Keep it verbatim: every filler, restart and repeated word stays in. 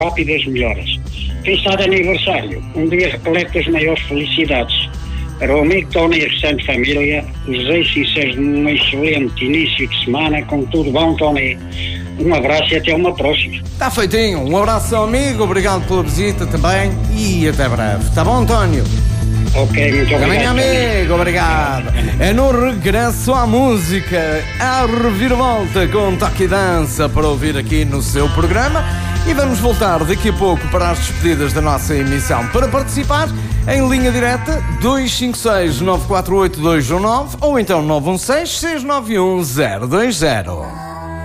rápidas melhoras. Quem está de aniversário, um dia repleto das maiores felicidades. Para o amigo Tony e a restante família, desejo sinceros de um excelente início de semana, com tudo bom, Tony. Um abraço e até uma próxima. Está feitinho, um abraço ao amigo, obrigado pela visita também e até breve. Está bom, António? Ok, muito obrigado. Também, amigo, obrigado. É no regresso à música, à reviravolta com toque e dança para ouvir aqui no seu programa. E vamos voltar daqui a pouco para as despedidas da nossa emissão. Para participar, em linha direta, dois cinco seis, nove quatro oito, dois um nove ou então nove um seis, seis nove um, zero dois zero.